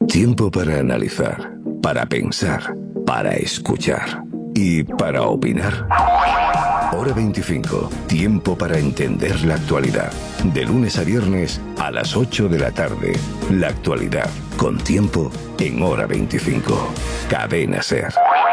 Tiempo para analizar, para pensar, para escuchar y para opinar. Hora 25. Tiempo para entender la actualidad. De lunes a viernes a las 8 de la tarde. La actualidad con tiempo en Hora 25. Cadena SER.